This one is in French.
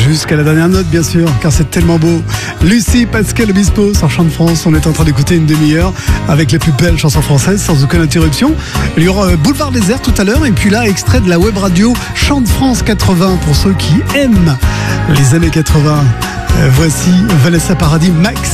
Jusqu'à la dernière note, bien sûr, car c'est tellement beau. Lucie Pascal Obispo sur Chant de France. On est en train d'écouter une demi-heure avec les plus belles chansons françaises sans aucune interruption. Il y aura Boulevard Désert tout à l'heure. Et puis là, extrait de la web radio Chant de France 80 pour ceux qui aiment les années 80. Voici Vanessa Paradis, Max.